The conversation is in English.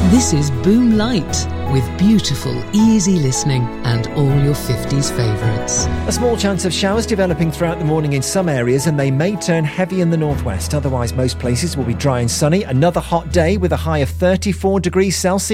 This is Boom Light, with beautiful, easy listening and all your 50s favourites. A small chance of showers developing throughout the morning in some areas, and they may turn heavy in the northwest. Otherwise, most places will be dry and sunny. Another hot day with a high of 34 degrees Celsius.